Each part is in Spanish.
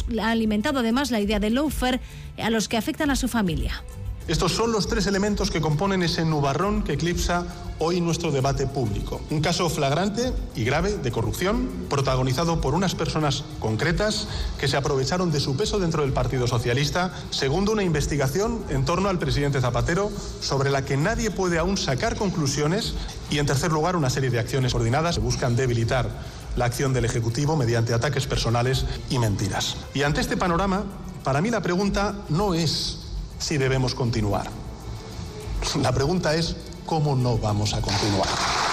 alimentado además la idea de lawfare a los que afectan a su familia. Estos son los tres elementos que componen ese nubarrón que eclipsa hoy nuestro debate público. Un caso flagrante y grave de corrupción, protagonizado por unas personas concretas que se aprovecharon de su peso dentro del Partido Socialista. Segundo, una investigación en torno al presidente Zapatero, sobre la que nadie puede aún sacar conclusiones. Y en tercer lugar, una serie de acciones coordinadas que buscan debilitar la acción del Ejecutivo mediante ataques personales y mentiras. Y ante este panorama, para mí la pregunta no es si debemos continuar. La pregunta es cómo no vamos a continuar.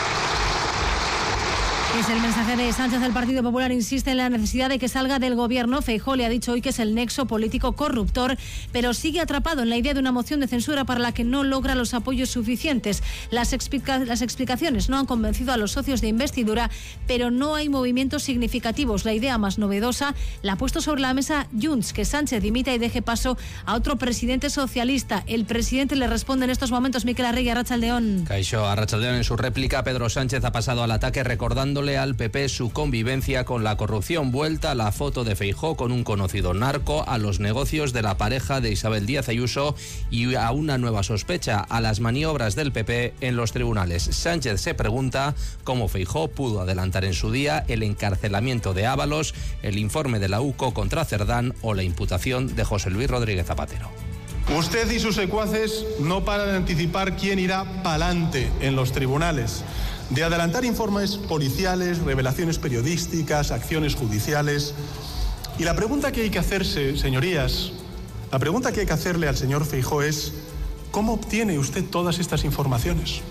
Es el mensaje de Sánchez. El Partido Popular insiste en la necesidad de que salga del gobierno. Feijóo le ha dicho hoy que es el nexo político corruptor, pero sigue atrapado en la idea de una moción de censura para la que no logra los apoyos suficientes. Las explicaciones no han convencido a los socios de investidura, pero no hay movimientos significativos. La idea más novedosa la ha puesto sobre la mesa Junts, que Sánchez dimita y deje paso a otro presidente socialista. El presidente le responde en estos momentos. Miquel Arregui, Arratsaldeón. Kaixo, Arratsaldeón. En su réplica, Pedro Sánchez ha pasado al ataque recordando al PP su convivencia con la corrupción, vuelta a la foto de Feijóo con un conocido narco, a los negocios de la pareja de Isabel Díaz Ayuso y a una nueva sospecha, a las maniobras del PP en los tribunales. Sánchez se pregunta cómo Feijóo pudo adelantar en su día el encarcelamiento de Ábalos, el informe de la UCO contra Cerdán o la imputación de José Luis Rodríguez Zapatero. Usted y sus secuaces no paran de anticipar quién irá pa'lante en los tribunales, de adelantar informes policiales, revelaciones periodísticas, acciones judiciales. Y la pregunta que hay que hacerse, señorías, la pregunta que hay que hacerle al señor Feijóo es: ¿cómo obtiene usted todas estas informaciones?